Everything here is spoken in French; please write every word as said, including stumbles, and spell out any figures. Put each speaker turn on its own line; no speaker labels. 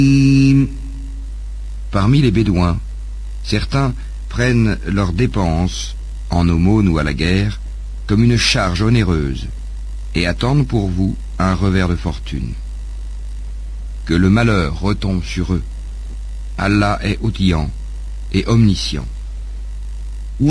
Parmi les Bédouins, certains prennent leurs dépenses, en aumône ou à la guerre, comme une charge onéreuse, et attendent pour vous un revers de fortune. Que le malheur retombe sur eux. Allah est outillant et omniscient.